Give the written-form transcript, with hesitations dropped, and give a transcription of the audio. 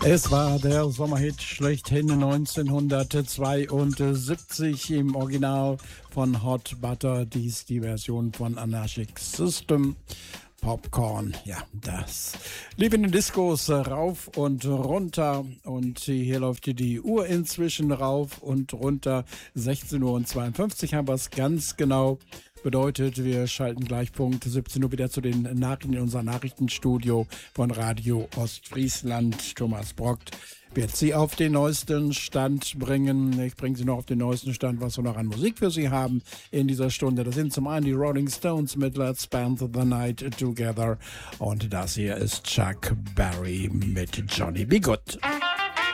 Es war der Sommerhit schlechthin 1972 im Original von Hot Butter, dies die Version von Anarchic System. Popcorn, ja, das lief in den Diskos rauf und runter und hier läuft die Uhr inzwischen rauf und runter. 16:52 Uhr haben wir es ganz genau. Bedeutet, wir schalten gleich Punkt 17 Uhr wieder zu den Nachrichten in unser Nachrichtenstudio von Radio Ostfriesland. Thomas Brockt wird Sie auf den neuesten Stand bringen. Ich bringe Sie noch auf den neuesten Stand, was wir noch an Musik für Sie haben in dieser Stunde. Das sind zum einen die Rolling Stones mit Let's Spend the Night Together und das hier ist Chuck Berry mit Johnny B. Good.